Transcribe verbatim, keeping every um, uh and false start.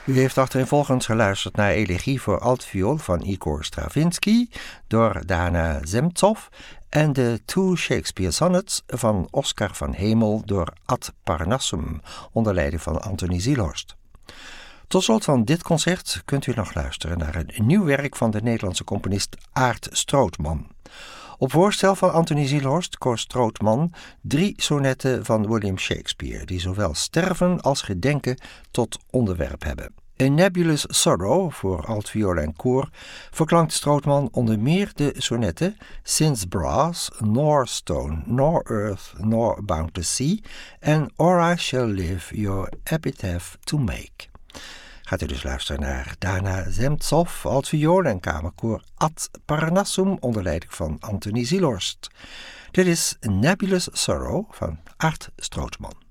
U heeft achtereenvolgens geluisterd naar Elegie voor altviool van Igor Stravinsky door Dana Zemtsov en de Two Shakespeare Sonnets van Oscar van Hemel door Ad Parnassum onder leiding van Anthony Zielhorst. Tot slot van dit concert kunt u nog luisteren naar een nieuw werk van de Nederlandse componist Aart Strootman. Op voorstel van Anthony Zielhorst koos Strootman drie sonetten van William Shakespeare, die zowel sterven als gedenken tot onderwerp hebben. A Nebulous Sorrow voor altviool en koor verklankt Strootman onder meer de sonetten Since Brass, Nor Stone, Nor Earth, Nor Boundless Sea en Or I Shall Live Your Epitaph to Make. Gaat u dus luisteren naar Dana Zemtsov, altviool en kamerkoor Ad Parnassum onder leiding van Anthony Zielhorst. Dit is Nebulous Sorrow van Aart Strootman.